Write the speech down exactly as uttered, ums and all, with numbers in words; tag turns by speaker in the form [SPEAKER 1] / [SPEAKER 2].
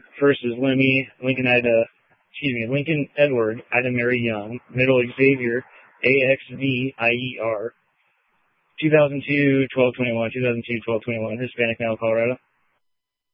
[SPEAKER 1] First is Lemmy, Lincoln Ida, excuse me, Lincoln Edward, Ida Mary Young. Middle, Xavier, A X V I E R. two thousand two, twelve twenty-one, two thousand two, twelve twenty-one, Hispanic male, Colorado.